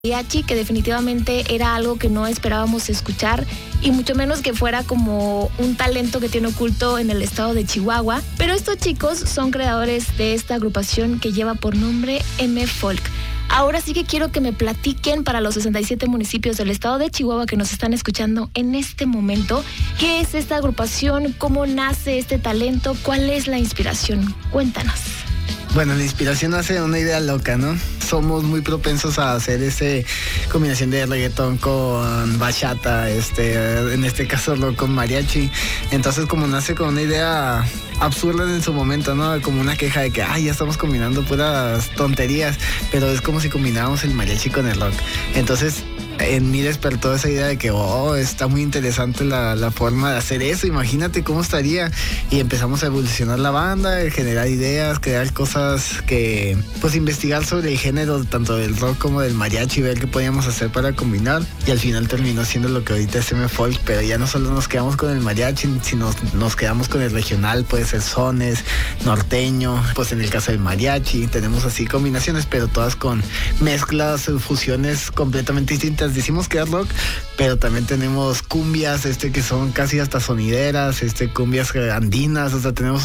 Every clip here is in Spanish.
mariachi, que definitivamente era algo que no esperábamos escuchar y mucho menos que fuera como un talento que tiene oculto en el estado de Chihuahua. Pero estos chicos son creadores de esta agrupación que lleva por nombre M-Folk. Ahora sí que quiero que me platiquen para los 67 municipios del estado de Chihuahua que nos están escuchando en este momento, ¿qué es esta agrupación? ¿Cómo nace este talento? ¿Cuál es la inspiración? Cuéntanos. Bueno, la inspiración nace de una idea loca, ¿no? Somos muy propensos a hacer combinación de reggaetón con bachata, en este caso con mariachi. Entonces, como nace con una idea absurda en su momento, ¿no? Como una queja de que, ya estamos combinando puras tonterías, pero es como si combinábamos el mariachi con el rock. Entonces, en mí despertó esa idea de que, está muy interesante la forma de hacer eso, imagínate cómo estaría. Y empezamos a evolucionar la banda, a generar ideas, crear cosas que, pues, investigar sobre el género, tanto del rock como del mariachi, ver qué podíamos hacer para combinar. Y al final terminó siendo lo que ahorita es M-Folk, pero ya no solo nos quedamos con el mariachi, sino nos quedamos con el regional, puede ser sones, norteño, pues en el caso del mariachi, tenemos así combinaciones, pero todas con mezclas, fusiones completamente distintas. Decimos que es rock, pero también tenemos cumbias, que son casi hasta sonideras, cumbias andinas, o sea, tenemos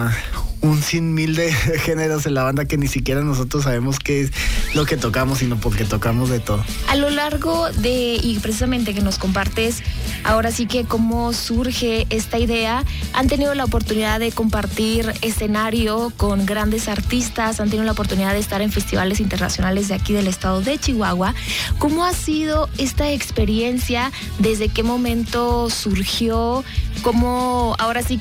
un sinmil de géneros en la banda que ni siquiera nosotros sabemos qué es lo que tocamos, sino porque tocamos de todo. A lo largo y precisamente que nos compartes, ahora sí que cómo surge esta idea, han tenido la oportunidad de compartir escenario con grandes artistas, han tenido la oportunidad de estar en festivales internacionales de aquí del estado de Chihuahua. ¿Cómo ha sido esta experiencia? ¿Desde qué momento surgió? ¿Cómo ahora sí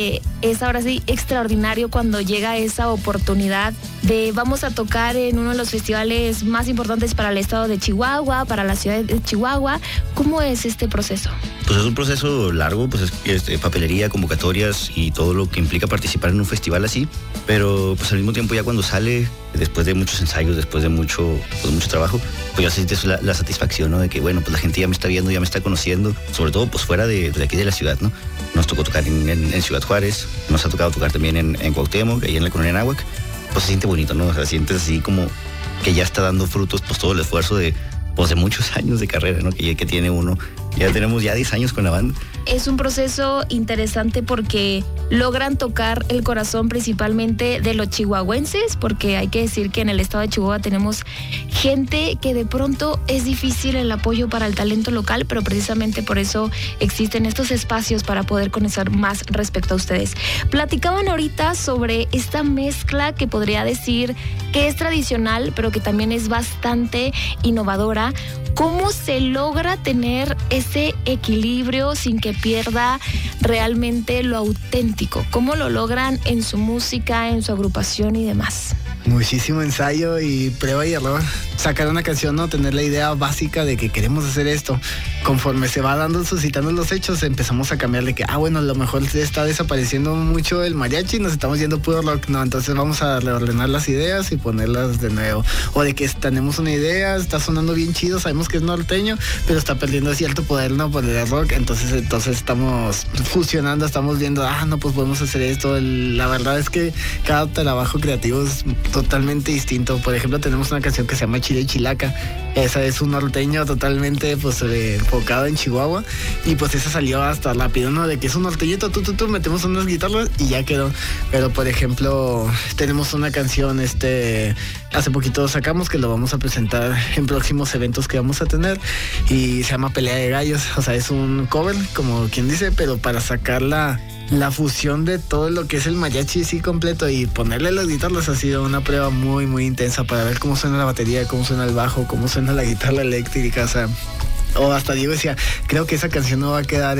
extraordinario cuando llega esa oportunidad de vamos a tocar en uno de los festivales más importantes para el estado de Chihuahua, para la ciudad de Chihuahua? ¿Cómo es este proceso? Pues es un proceso largo, pues es papelería, convocatorias y todo lo que implica participar en un festival así, pero pues al mismo tiempo ya cuando sale, después de muchos ensayos, después de mucho trabajo, pues ya sientes la satisfacción, ¿no? De que bueno, pues la gente ya me está viendo, ya me está conociendo, sobre todo pues fuera de aquí de la ciudad, ¿no? Nos tocó tocar en Ciudad Juárez, nos ha tocado tocar también en Cuauhtémoc, ahí en la colonia Anáhuac. Pues se siente bonito, ¿no? O sea, sientes así como que ya está dando frutos pues todo el esfuerzo de muchos años de carrera, ¿no? Que tiene uno. Ya tenemos 10 años con la banda. Es un proceso interesante porque logran tocar el corazón principalmente de los chihuahuenses, porque hay que decir que en el estado de Chihuahua tenemos gente que de pronto es difícil el apoyo para el talento local, pero precisamente por eso existen estos espacios para poder conocer más respecto a ustedes. Platicaban ahorita sobre esta mezcla que podría decir que es tradicional, pero que también es bastante innovadora. ¿Cómo se logra tener ese equilibrio sin que pierda realmente lo auténtico? ¿Cómo lo logran en su música, en su agrupación y demás? Muchísimo ensayo y prueba y error. Sacar una canción, ¿no? Tener la idea básica de que queremos hacer esto. Conforme se va suscitando los hechos, empezamos a cambiar de que, a lo mejor está desapareciendo mucho el mariachi y nos estamos yendo puro rock, ¿no? Entonces vamos a reordenar las ideas y ponerlas de nuevo. O de que tenemos una idea, está sonando bien chido, sabemos que es norteño, pero está perdiendo cierto poder, ¿no? Por el rock. Entonces estamos fusionando, estamos viendo, pues podemos hacer esto. La verdad es que cada trabajo creativo es totalmente distinto. Por ejemplo, tenemos una canción que se llama Chile y Chilaca. Esa es un norteño totalmente enfocado en Chihuahua y pues esa salió hasta rápido, ¿no? De que es un norteñito, metemos unas guitarras y ya quedó. Pero por ejemplo, tenemos una canción hace poquito sacamos que lo vamos a presentar en próximos eventos que vamos a tener y se llama Pelea de Gallos. O sea, es un cover, como quien dice, pero para sacar la fusión de todo lo que es el mariachi sí completo y ponerle las guitarras ha sido una prueba muy muy intensa para ver cómo suena la batería, cómo suena el bajo, cómo suena la guitarra eléctrica, o hasta Diego decía, creo que esa canción no va a quedar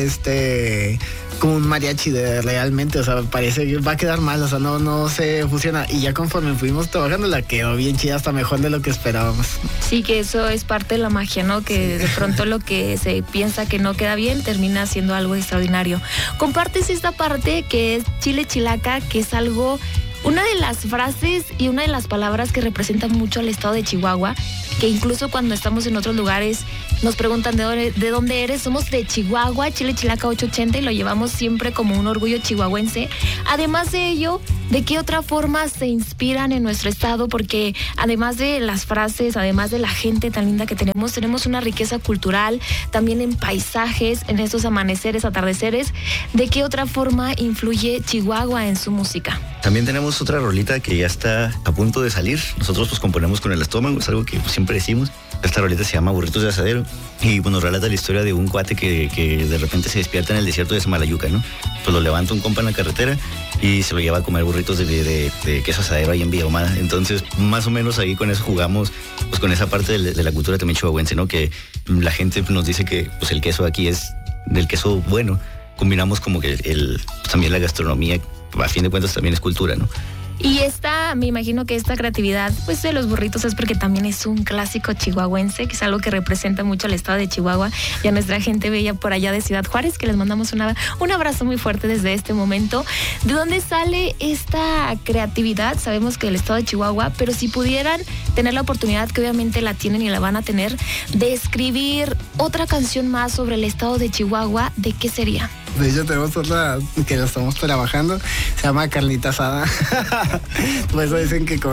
como un mariachi realmente, o sea, parece que va a quedar mal, o sea, no se fusiona. Y ya conforme fuimos trabajando la quedó bien chida, hasta mejor de lo que esperábamos. Sí, que eso es parte de la magia, ¿no? Que de pronto lo que se piensa que no queda bien termina siendo algo extraordinario. Compartes esta parte que es Chile Chilaca, que es algo... Una de las frases y una de las palabras que representan mucho al estado de Chihuahua que incluso cuando estamos en otros lugares nos preguntan de dónde eres. Somos de Chihuahua, Chile Chilaca 880, y lo llevamos siempre como un orgullo chihuahuense. Además de ello, ¿de qué otra forma se inspiran en nuestro estado? Porque además de las frases, además de la gente tan linda que tenemos una riqueza cultural, también en paisajes, en estos amaneceres, atardeceres. ¿De qué otra forma influye Chihuahua en su música? También tenemos otra rolita que ya está a punto de salir. Nosotros pues componemos con el estómago, es algo que pues, siempre decimos. Esta rolita se llama Burritos de Asadero y bueno, relata la historia de un cuate que de repente se despierta en el desierto de Samalayuca, ¿no? Pues lo levanta un compa en la carretera y se lo lleva a comer burritos de queso asadero ahí en Villa Ahumada. Entonces, más o menos ahí con eso jugamos, pues con esa parte de la cultura también chihuahuense, ¿no? Que la gente nos dice que pues el queso aquí es del queso bueno. Combinamos como que también la gastronomía, a fin de cuentas también es cultura, ¿no? Y me imagino que esta creatividad pues de los burritos es porque también es un clásico chihuahuense, que es algo que representa mucho al estado de Chihuahua y a nuestra gente bella por allá de Ciudad Juárez, que les mandamos un abrazo muy fuerte desde este momento. ¿De dónde sale esta creatividad? Sabemos que el estado de Chihuahua, pero si pudieran tener la oportunidad, que obviamente la tienen y la van a tener, de escribir otra canción más sobre el estado de Chihuahua, ¿de qué sería? De hecho, tenemos otra que la estamos trabajando, se llama Carnita Asada. Por eso dicen que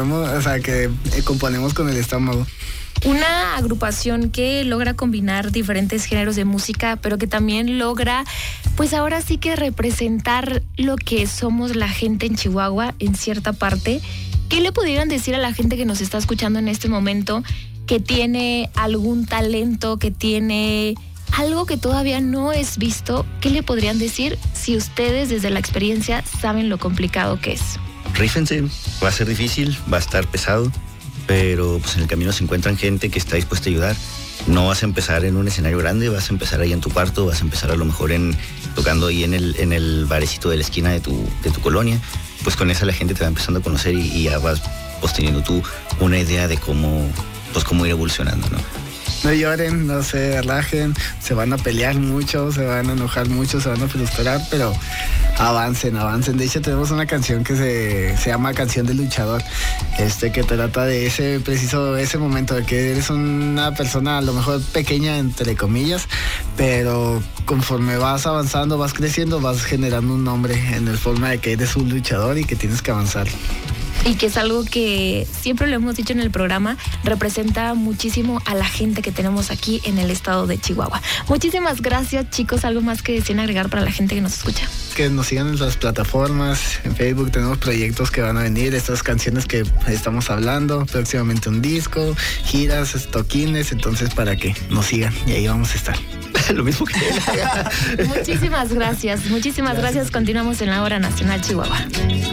componemos con el estómago. Una agrupación que logra combinar diferentes géneros de música, pero que también logra, pues ahora sí que representar lo que somos la gente en Chihuahua, en cierta parte. ¿Qué le pudieran decir a la gente que nos está escuchando en este momento, que tiene algún talento, que tiene algo que todavía no es visto? ¿Qué le podrían decir si ustedes desde la experiencia saben lo complicado que es? Rífense, va a ser difícil, va a estar pesado, pero pues en el camino se encuentran gente que está dispuesta a ayudar. No vas a empezar en un escenario grande, vas a empezar ahí en tu cuarto, vas a empezar a lo mejor tocando ahí en el barecito de la esquina de tu colonia. Pues con esa la gente te va empezando a conocer y ya vas pues teniendo tú una idea de cómo ir evolucionando, ¿no? No lloren, no se relajen, se van a pelear mucho, se van a enojar mucho, se van a frustrar, pero avancen. De hecho, tenemos una canción que se llama Canción del Luchador, que trata de ese momento de que eres una persona a lo mejor pequeña, entre comillas, pero conforme vas avanzando, vas creciendo, vas generando un nombre en el forma de que eres un luchador y que tienes que avanzar. Y que es algo que siempre lo hemos dicho en el programa, representa muchísimo a la gente que tenemos aquí en el estado de Chihuahua. Muchísimas gracias, chicos. ¿Algo más que deseen agregar para la gente que nos escucha? Que nos sigan en las plataformas, en Facebook tenemos proyectos que van a venir, estas canciones que estamos hablando, próximamente un disco, giras, toquines, entonces para que nos sigan y ahí vamos a estar. Lo mismo que él. Muchísimas gracias. Continuamos en la Hora Nacional Chihuahua.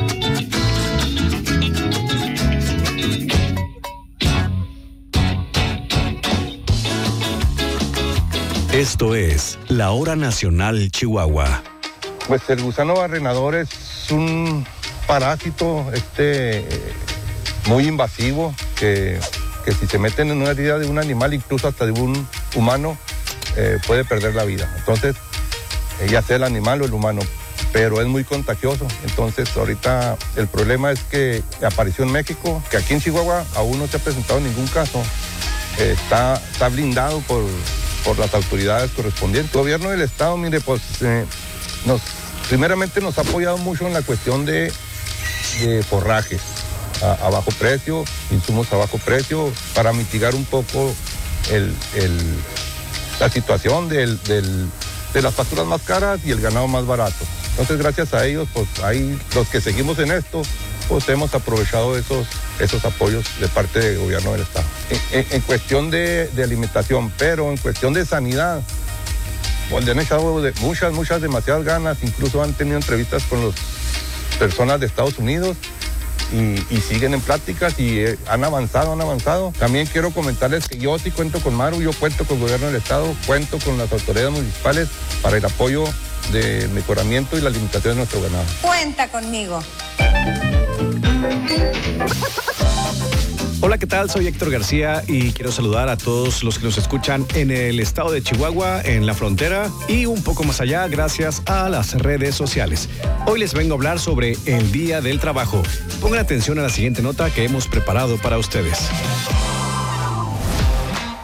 Esto es la Hora Nacional Chihuahua. Pues el gusano barrenador es un parásito muy invasivo que si se meten en una herida de un animal, incluso hasta de un humano, puede perder la vida. Entonces, ya sea el animal o el humano, pero es muy contagioso. Entonces, ahorita el problema es que apareció en México, que aquí en Chihuahua aún no se ha presentado ningún caso. Está blindado por las autoridades correspondientes. El gobierno del estado, mire, pues primeramente nos ha apoyado mucho en la cuestión de forrajes a bajo precio, insumos a bajo precio, para mitigar un poco la situación de las facturas más caras y el ganado más barato. Entonces, gracias a ellos, pues ahí los que seguimos en esto, pues hemos aprovechado esos apoyos de parte del gobierno del estado. En cuestión de alimentación, pero en cuestión de sanidad, pues le han echado demasiadas ganas, incluso han tenido entrevistas con las personas de Estados Unidos y siguen en pláticas y han avanzado. También quiero comentarles que yo sí cuento con Maru, yo cuento con el gobierno del estado, cuento con las autoridades municipales para el apoyo de mejoramiento y la alimentación de nuestro ganado. Cuenta conmigo. Hola, ¿qué tal? Soy Héctor García y quiero saludar a todos los que nos escuchan en el estado de Chihuahua, en la frontera y un poco más allá gracias a las redes sociales. Hoy les vengo a hablar sobre el Día del Trabajo. Pongan atención a la siguiente nota que hemos preparado para ustedes.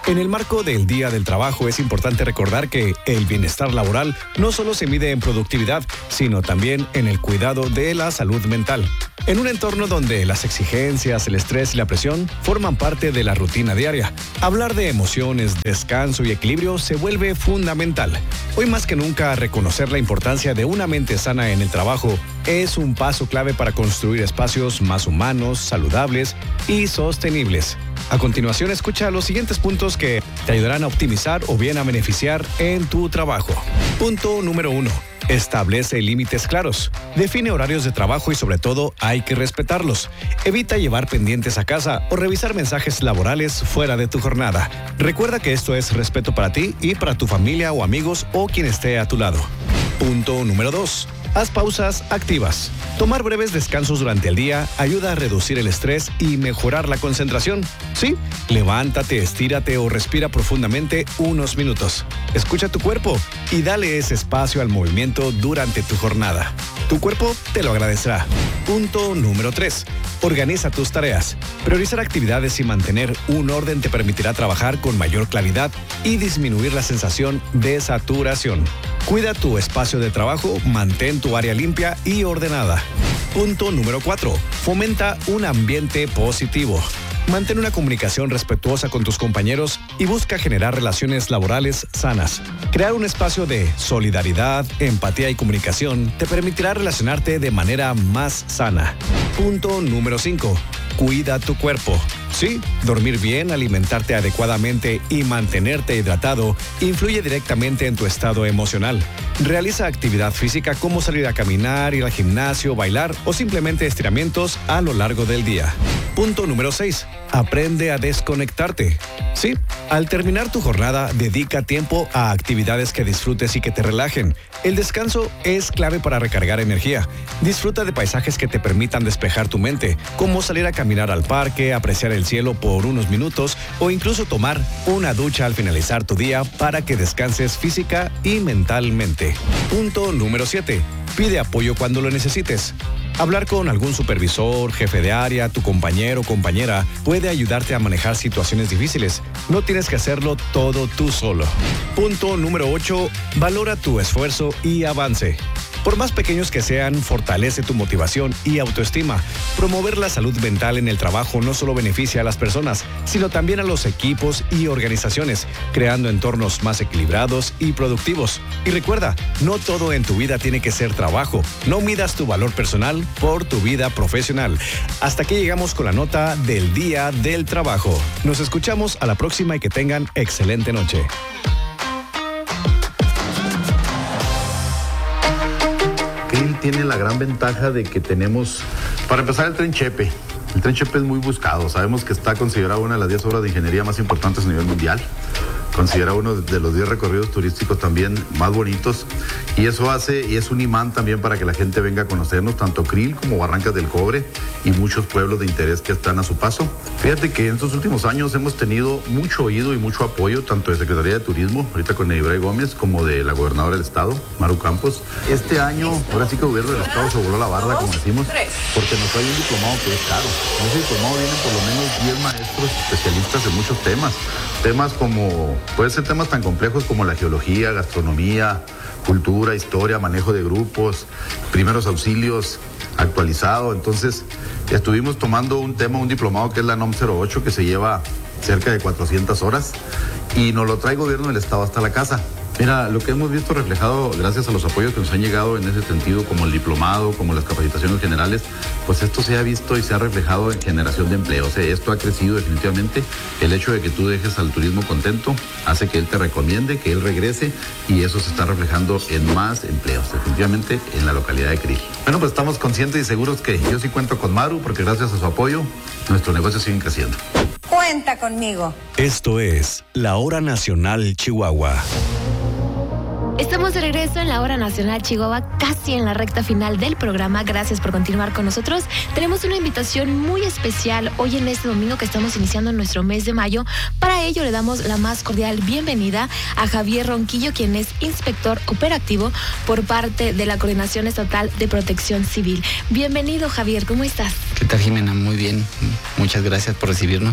En el marco del Día del Trabajo es importante recordar que el bienestar laboral no solo se mide en productividad, sino también en el cuidado de la salud mental. En un entorno donde las exigencias, el estrés y la presión forman parte de la rutina diaria, hablar de emociones, descanso y equilibrio se vuelve fundamental. Hoy más que nunca, reconocer la importancia de una mente sana en el trabajo es un paso clave para construir espacios más humanos, saludables y sostenibles. A continuación, escucha los siguientes puntos que te ayudarán a optimizar o bien a beneficiar en tu trabajo. Punto número 1. Establece límites claros. Define horarios de trabajo y sobre todo hay que respetarlos. Evita llevar pendientes a casa o revisar mensajes laborales fuera de tu jornada. Recuerda que esto es respeto para ti y para tu familia o amigos o quien esté a tu lado. Punto número 2. Haz pausas activas. Tomar breves descansos durante el día ayuda a reducir el estrés y mejorar la concentración. Sí, levántate, estírate o respira profundamente unos minutos. Escucha tu cuerpo y dale ese espacio al movimiento durante tu jornada. Tu cuerpo te lo agradecerá. Punto número 3. Organiza tus tareas. Priorizar actividades y mantener un orden te permitirá trabajar con mayor claridad y disminuir la sensación de saturación. Cuida tu espacio de trabajo, mantén tu área limpia y ordenada. Punto número 4. Fomenta un ambiente positivo. Mantén una comunicación respetuosa con tus compañeros y busca generar relaciones laborales sanas. Crear un espacio de solidaridad, empatía y comunicación te permitirá relacionarte de manera más sana. Punto número 5. Cuida tu cuerpo. Sí, dormir bien, alimentarte adecuadamente y mantenerte hidratado influye directamente en tu estado emocional. Realiza actividad física como salir a caminar, ir al gimnasio, bailar o simplemente estiramientos a lo largo del día. Punto número 6. Aprende a desconectarte. Sí, al terminar tu jornada, dedica tiempo a actividades que disfrutes y que te relajen. El descanso es clave para recargar energía. Disfruta de paisajes que te permitan despejar tu mente, como salir a caminar al parque, apreciar el cielo por unos minutos o incluso tomar una ducha al finalizar tu día para que descanses física y mentalmente. Punto número 7. Pide apoyo cuando lo necesites. Hablar con algún supervisor, jefe de área, tu compañero o compañera puede ayudarte a manejar situaciones difíciles. No tienes que hacerlo todo tú solo. Punto número 8. Valora tu esfuerzo y avance. Por más pequeños que sean, fortalece tu motivación y autoestima. Promover la salud mental en el trabajo no solo beneficia a las personas, sino también a los equipos y organizaciones, creando entornos más equilibrados y productivos. Y recuerda, no todo en tu vida tiene que ser trabajo. No midas tu valor personal por tu vida profesional. Hasta aquí llegamos con la nota del Día del Trabajo. Nos escuchamos a la próxima y que tengan excelente noche. Krill tiene la gran ventaja de que tenemos, para empezar, el Tren Chepe. El Tren Chepe es muy buscado. Sabemos que está considerado una de las 10 obras de ingeniería más importantes a nivel mundial. Considera uno de los 10 recorridos turísticos también más bonitos. Y eso hace, y es un imán también para que la gente venga a conocernos, tanto Krill como Barrancas del Cobre y muchos pueblos de interés que están a su paso. Fíjate que en estos últimos años hemos tenido mucho oído y mucho apoyo, tanto de Secretaría de Turismo, ahorita con Neibray Gómez, como de la gobernadora del estado, Maru Campos. Este año, ahora sí que el gobierno del estado se voló la barda, como decimos, porque nos trae un diplomado que es caro. En ese diplomado vienen por lo menos 10 maestros especialistas en muchos temas. Temas como, pueden ser temas tan complejos como la geología, gastronomía, cultura, historia, manejo de grupos, primeros auxilios actualizado. Entonces, estuvimos tomando un diplomado que es la NOM 08, que se lleva cerca de 400 horas y nos lo trae el gobierno del estado hasta la casa. Mira, lo que hemos visto reflejado gracias a los apoyos que nos han llegado en ese sentido, como el diplomado, como las capacitaciones generales, pues esto se ha visto y se ha reflejado en generación de empleo. O sea, esto ha crecido definitivamente. El hecho de que tú dejes al turismo contento hace que él te recomiende, que él regrese, y eso se está reflejando en más empleos, definitivamente en la localidad de Krill. Bueno, pues estamos conscientes y seguros que yo sí cuento con Maru, porque gracias a su apoyo, nuestros negocios siguen creciendo. Cuenta conmigo. Esto es La Hora Nacional Chihuahua. Estamos de regreso en la Hora Nacional Chihuahua, casi en la recta final del programa. Gracias por continuar con nosotros. Tenemos una invitación muy especial hoy en este domingo que estamos iniciando nuestro mes de mayo. Para ello le damos la más cordial bienvenida a Javier Ronquillo, quien es inspector operativo por parte de la Coordinación Estatal de Protección Civil. Bienvenido, Javier, ¿cómo estás? ¿Qué tal, Jimena? Muy bien, muchas gracias por recibirnos.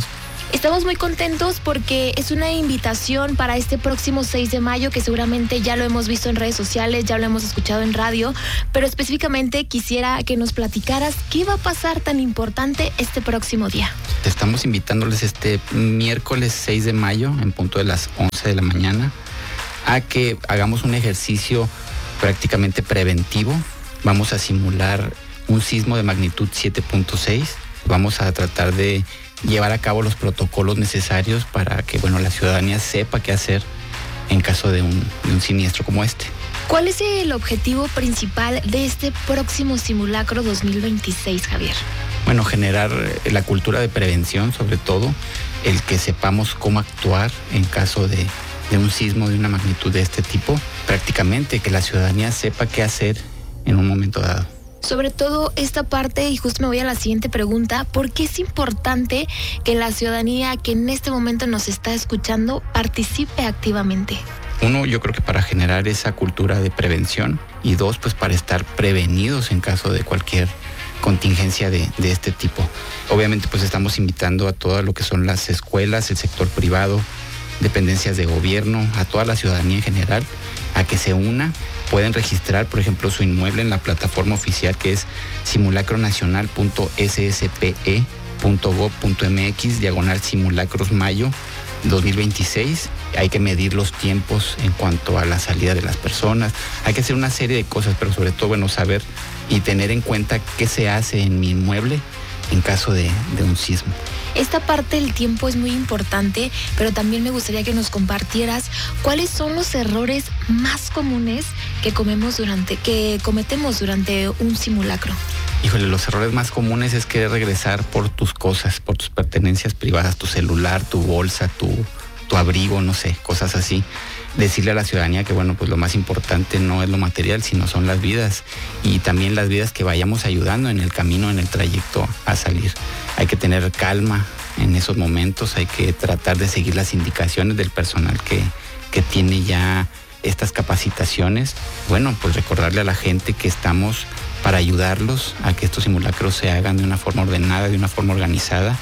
Estamos muy contentos porque es una invitación para este próximo 6 de mayo que seguramente ya lo hemos visto en redes sociales, ya lo hemos escuchado en radio, pero específicamente quisiera que nos platicaras qué va a pasar tan importante este próximo día. Estamos invitándoles este miércoles 6 de mayo en punto de las 11 de la mañana a que hagamos un ejercicio prácticamente preventivo. Vamos a simular un sismo de magnitud 7.6. Vamos a tratar de llevar a cabo los protocolos necesarios para que, la ciudadanía sepa qué hacer en caso de un siniestro como este. ¿Cuál es el objetivo principal de este próximo simulacro 2026, Javier? Generar la cultura de prevención, sobre todo, el que sepamos cómo actuar en caso de un sismo de una magnitud de este tipo. Prácticamente que la ciudadanía sepa qué hacer en un momento dado. Sobre todo esta parte, y justo me voy a la siguiente pregunta, ¿por qué es importante que la ciudadanía que en este momento nos está escuchando participe activamente? Uno, yo creo que para generar esa cultura de prevención, y dos, pues para estar prevenidos en caso de cualquier contingencia de este tipo. Obviamente pues estamos invitando a todo lo que son las escuelas, el sector privado, dependencias de gobierno, a toda la ciudadanía en general, a que se una. Pueden registrar, por ejemplo, su inmueble en la plataforma oficial que es simulacronacional.sspe.gov.mx/simulacros mayo 2026. Hay que medir los tiempos en cuanto a la salida de las personas. Hay que hacer una serie de cosas, pero sobre todo, saber y tener en cuenta qué se hace en mi inmueble en caso de un sismo. Esta parte del tiempo es muy importante, pero también me gustaría que nos compartieras cuáles son los errores más comunes que cometemos durante un simulacro. Híjole, los errores más comunes es querer regresar por tus cosas, por tus pertenencias privadas, tu celular, tu bolsa, tu abrigo, no sé, cosas así. Decirle a la ciudadanía que, pues lo más importante no es lo material, sino son las vidas, y también las vidas que vayamos ayudando en el camino, en el trayecto a salir. Hay que tener calma en esos momentos, hay que tratar de seguir las indicaciones del personal que tiene ya estas capacitaciones. Pues recordarle a la gente que estamos para ayudarlos a que estos simulacros se hagan de una forma ordenada, de una forma organizada,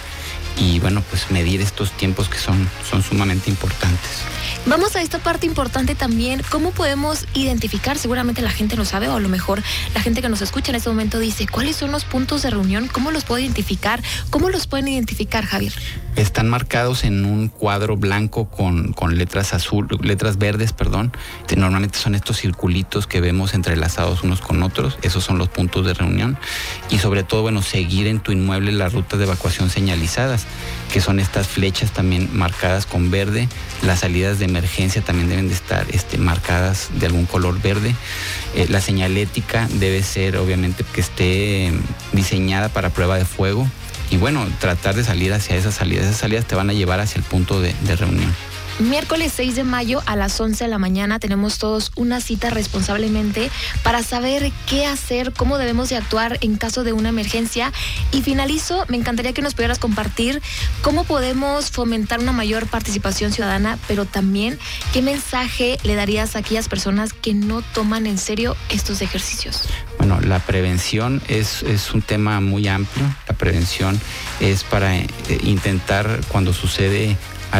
y pues medir estos tiempos que son sumamente importantes. Vamos a esta parte importante también, ¿cómo podemos identificar? Seguramente la gente no sabe, o a lo mejor la gente que nos escucha en este momento dice, ¿cuáles son los puntos de reunión? ¿Cómo los puedo identificar? ¿Cómo los pueden identificar, Javier? Están marcados en un cuadro blanco con letras verdes. Normalmente son estos circulitos que vemos entrelazados unos con otros. Esos son los puntos de reunión. Y sobre todo, seguir en tu inmueble las rutas de evacuación señalizadas, que son estas flechas también marcadas con verde. Las salidas de emergencia también deben de estar marcadas de algún color verde. La señalética debe ser, obviamente, que esté diseñada para prueba de fuego. Y tratar de salir hacia esas salidas. Esas salidas te van a llevar hacia el punto de reunión. Miércoles 6 de mayo a las 11 de la mañana tenemos todos una cita responsablemente para saber qué hacer, cómo debemos de actuar en caso de una emergencia. Y finalizo, me encantaría que nos pudieras compartir cómo podemos fomentar una mayor participación ciudadana, pero también qué mensaje le darías a aquellas personas que no toman en serio estos ejercicios. La prevención es un tema muy amplio. La prevención es para intentar, cuando sucede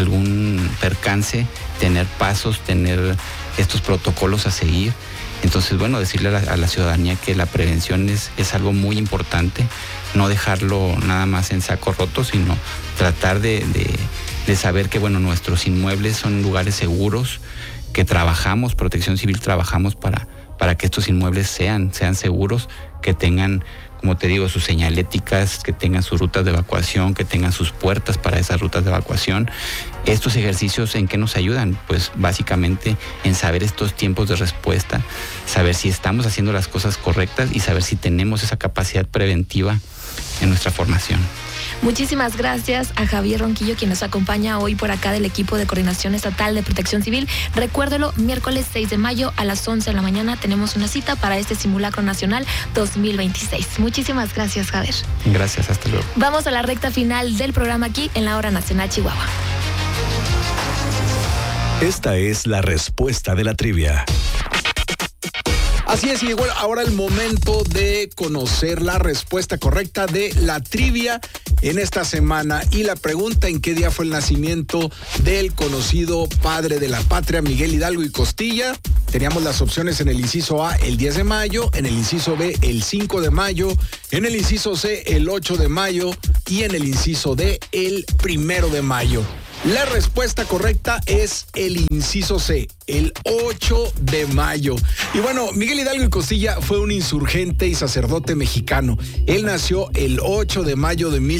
algún percance, tener pasos, tener estos protocolos a seguir. Entonces, decirle a la ciudadanía que la prevención es algo muy importante, no dejarlo nada más en saco roto, sino tratar de saber que, nuestros inmuebles son lugares seguros, que trabajamos, Protección Civil trabajamos para que estos inmuebles sean seguros, que tengan, como te digo, sus señaléticas, que tengan sus rutas de evacuación, que tengan sus puertas para esas rutas de evacuación. Estos ejercicios, ¿en qué nos ayudan? Pues básicamente en saber estos tiempos de respuesta, saber si estamos haciendo las cosas correctas y saber si tenemos esa capacidad preventiva en nuestra formación. Muchísimas gracias a Javier Ronquillo, quien nos acompaña hoy por acá del equipo de Coordinación Estatal de Protección Civil. Recuérdelo, miércoles 6 de mayo a las 11 de la mañana tenemos una cita para este Simulacro Nacional 2026. Muchísimas gracias, Javier. Gracias, hasta luego. Vamos a la recta final del programa aquí en la Hora Nacional Chihuahua. Esta es la respuesta de la trivia. Así es, y llegó ahora el momento de conocer la respuesta correcta de la trivia en esta semana. Y la pregunta: ¿en qué día fue el nacimiento del conocido padre de la patria, Miguel Hidalgo y Costilla? Teníamos las opciones en el inciso A, el 10 de mayo, en el inciso B, el 5 de mayo, en el inciso C, el 8 de mayo y en el inciso D, el 1 de mayo. La respuesta correcta es el inciso C, el 8 de mayo. Y bueno, Miguel Hidalgo y Costilla fue un insurgente y sacerdote mexicano. Él nació el 8 de mayo de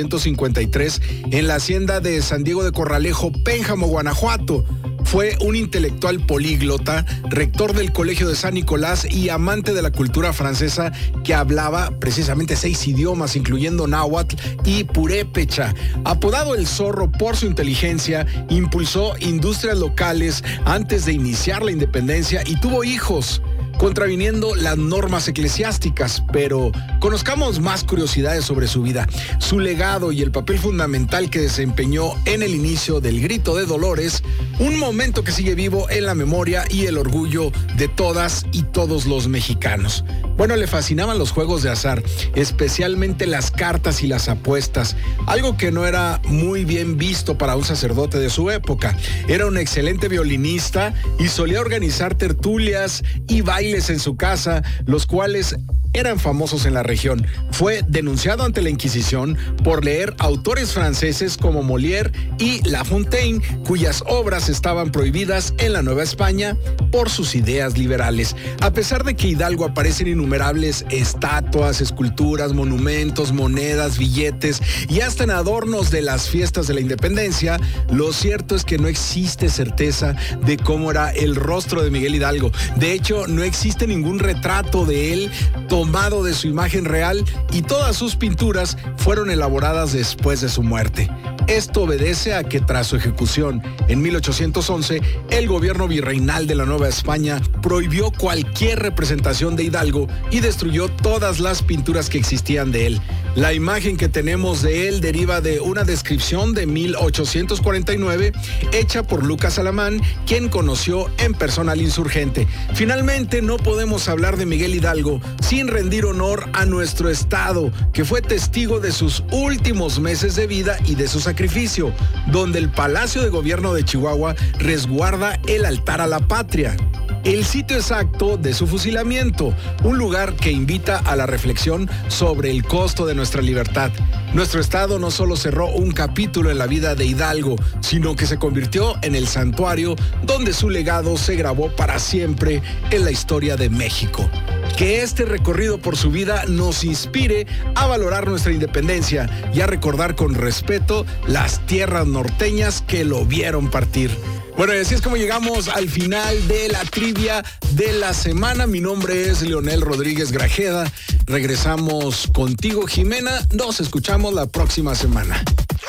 1753 en la hacienda de San Diego de Corralejo, Pénjamo, Guanajuato. Fue un intelectual políglota, rector del Colegio de San Nicolás y amante de la cultura francesa, que hablaba precisamente 6 idiomas, incluyendo náhuatl y purépecha. Apodado el Zorro por su inteligencia, impulsó industrias locales antes de iniciar la independencia y tuvo hijos, contraviniendo las normas eclesiásticas. Pero conozcamos más curiosidades sobre su vida, su legado y el papel fundamental que desempeñó en el inicio del Grito de Dolores, un momento que sigue vivo en la memoria y el orgullo de todas y todos los mexicanos. Bueno, le fascinaban los juegos de azar, especialmente las cartas y las apuestas, algo que no era muy bien visto para un sacerdote de su época. Era un excelente violinista y solía organizar tertulias y bailes en su casa, los cuales eran famosos en la región. Fue denunciado ante la Inquisición por leer autores franceses como Molière y La Fontaine, cuyas obras estaban prohibidas en la Nueva España por sus ideas liberales. A pesar de que Hidalgo aparece en innumerables estatuas, esculturas, monumentos, monedas, billetes y hasta en adornos de las fiestas de la independencia, lo cierto es que no existe certeza de cómo era el rostro de Miguel Hidalgo. De hecho, no existe ningún retrato de él tomado de su imagen real, y todas sus pinturas fueron elaboradas después de su muerte. Esto obedece a que tras su ejecución en 1811, el gobierno virreinal de la Nueva España prohibió cualquier representación de Hidalgo y destruyó todas las pinturas que existían de él. La imagen que tenemos de él deriva de una descripción de 1849 hecha por Lucas Alamán, quien conoció en persona al insurgente. Finalmente, no podemos hablar de Miguel Hidalgo sin rendir honor a nuestro estado, que fue testigo de sus últimos meses de vida y de su sacrificio, donde el Palacio de Gobierno de Chihuahua resguarda el altar a la patria, el sitio exacto de su fusilamiento, un lugar que invita a la reflexión sobre el costo de nuestra libertad. Nuestro estado no solo cerró un capítulo en la vida de Hidalgo, sino que se convirtió en el santuario donde su legado se grabó para siempre en la historia de México. Que este recorrido por su vida nos inspire a valorar nuestra independencia y a recordar con respeto las tierras norteñas que lo vieron partir. Bueno, y así es como llegamos al final de la trivia de la semana. Mi nombre es Leonel Rodríguez Grajeda. Regresamos contigo, Jimena. Nos escuchamos la próxima semana.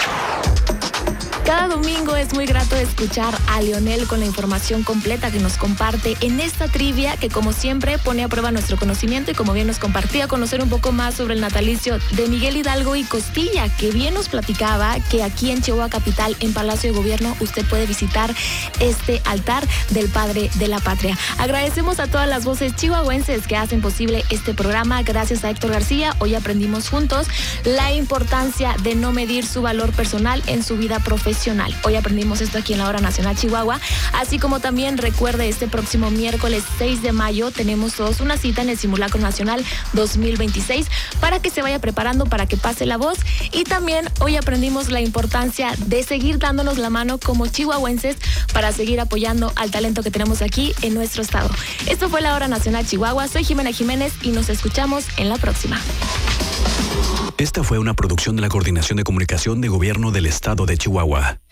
Cada domingo es muy grato escuchar a Leonel con la información completa que nos comparte en esta trivia, que como siempre pone a prueba nuestro conocimiento, y como bien nos compartía, conocer un poco más sobre el natalicio de Miguel Hidalgo y Costilla, que bien nos platicaba que aquí en Chihuahua Capital, en Palacio de Gobierno, usted puede visitar este altar del padre de la patria. Agradecemos a todas las voces chihuahuenses que hacen posible este programa. Gracias a Héctor García. Hoy aprendimos juntos la importancia de no medir su valor personal en su vida profesional. Hoy aprendimos esto aquí en la Hora Nacional Chihuahua, así como también recuerde, este próximo miércoles 6 de mayo tenemos todos una cita en el Simulacro Nacional 2026 para que se vaya preparando, para que pase la voz. Y también hoy aprendimos la importancia de seguir dándonos la mano como chihuahuenses para seguir apoyando al talento que tenemos aquí en nuestro estado. Esto fue la Hora Nacional Chihuahua. Soy Jimena Jiménez y nos escuchamos en la próxima. Esta fue una producción de la Coordinación de Comunicación de Gobierno del Estado de Chihuahua.